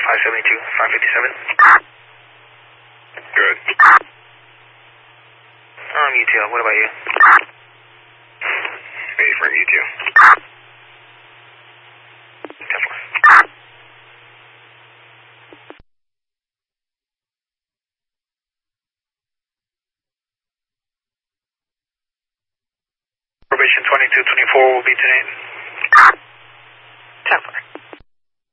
572, 557. Good. UTL, what about you? Affirm UTL. 10-4. Probation 2224 will be today. 10-4.